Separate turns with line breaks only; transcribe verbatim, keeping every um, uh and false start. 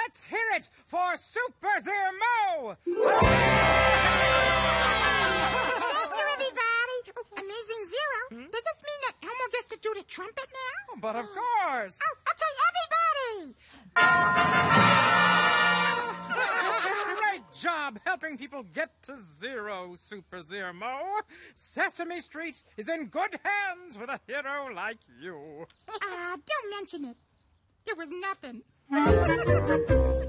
Let's hear it for Super Zermo!
Thank you, everybody. Oh, Amazing Zero, hmm? Does this mean that Elmo gets to do the trumpet now?
Oh, but of course.
Oh, okay, everybody.
Great job helping people get to zero, Super Zermo. Sesame Street is in good hands with a hero like you.
Ah, uh, don't mention it. It was nothing.